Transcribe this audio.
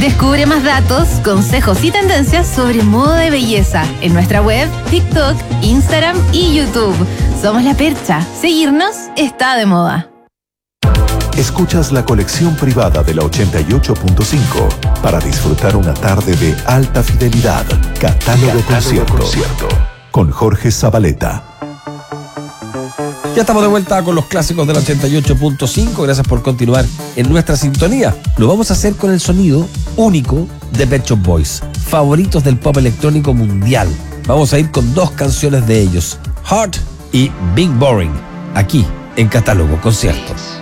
Descubre más datos, consejos y tendencias sobre moda y belleza en nuestra web, TikTok, Instagram y YouTube. Somos La Percha. Seguirnos está de moda. Escuchas la colección privada de la 88.5 para disfrutar una tarde de alta fidelidad. Catálogo concierto con Jorge Zabaleta. Ya estamos de vuelta con los clásicos de la 88.5. Gracias por continuar en nuestra sintonía. Lo vamos a hacer con el sonido único de Pet Shop Boys, favoritos del pop electrónico mundial. Vamos a ir con dos canciones de ellos, Heart y Big Boring, aquí en Catálogo Conciertos.